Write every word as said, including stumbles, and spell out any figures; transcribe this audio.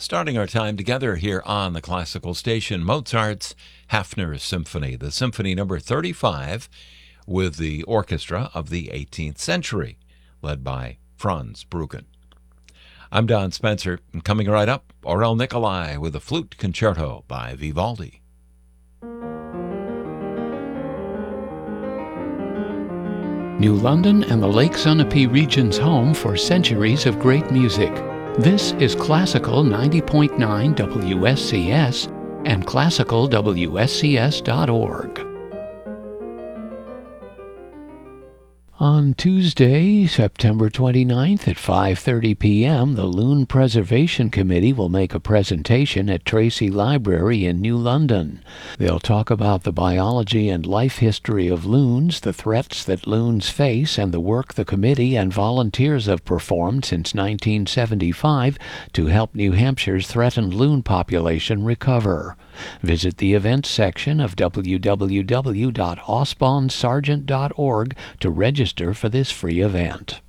Starting our time together here on the classical station, Mozart's Hafner Symphony, the Symphony number thirty-five, with the orchestra of the eighteenth century, led by Franz Bruggen. I'm Don Spencer, and coming right up, Aurel Nicolai with a flute concerto by Vivaldi. New London and the Lake Sunapee region's home for centuries of great music. This is Classical ninety point nine W S C S and classical W S C S dot org. On Tuesday, September twenty-ninth at five thirty p.m., the Loon Preservation Committee will make a presentation at Tracy Library in New London. They'll talk about the biology and life history of loons, the threats that loons face, and the work the committee and volunteers have performed since nineteen seventy-five to help New Hampshire's threatened loon population recover. Visit the events section of w w w dot osbon sargent dot org to register for this free event.